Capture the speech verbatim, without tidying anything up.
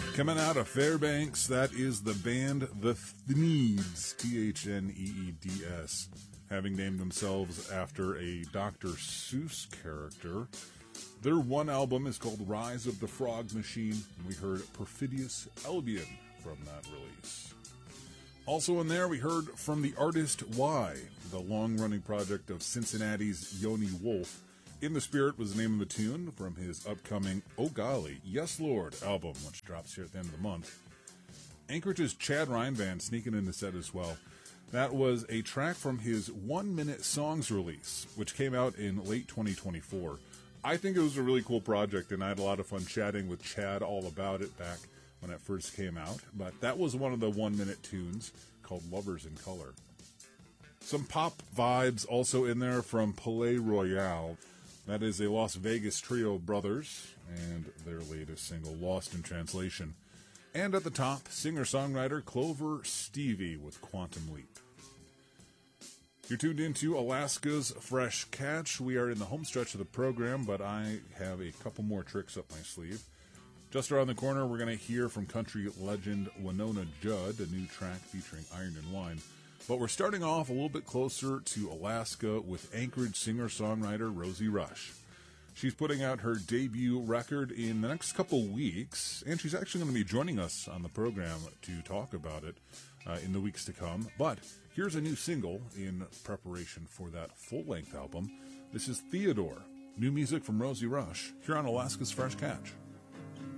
Coming out of Fairbanks, that is the band The Thneeds, T H N E E D S, having named themselves after a Doctor Seuss character. Their one album is called Rise of the Frog Machine, and we heard Perfidious Albion from that release. Also in there, we heard from the artist Y, the long-running project of Cincinnati's Yoni Wolf. In the Spirit was the name of the tune from his upcoming Oh Golly, Yes Lord album, which drops here at the end of the month. Anchorage's Chad Ryan Band sneaking in the set as well. That was a track from his One Minute Songs release, which came out in late twenty twenty-four. I think it was a really cool project, and I had a lot of fun chatting with Chad all about it back when it first came out. But that was one of the one-minute tunes called Lovers in Color. Some pop vibes also in there from Palais Royale. That is a Las Vegas trio of brothers, and their latest single, Lost in Translation. And at the top, singer-songwriter Clover Stevie with Quantum Leap. You're tuned into Alaska's Fresh Catch. We are in the home stretch of the program, but I have a couple more tricks up my sleeve. Just around the corner, we're going to hear from country legend Winona Judd, a new track featuring Iron and Wine. But we're starting off a little bit closer to Alaska with Anchorage singer-songwriter Rosie Rush. She's putting out her debut record in the next couple weeks, and she's actually going to be joining us on the program to talk about it uh, in the weeks to come. But here's a new single in preparation for that full-length album. This is Theodore, new music from Rosie Rush, here on Alaska's Fresh Catch.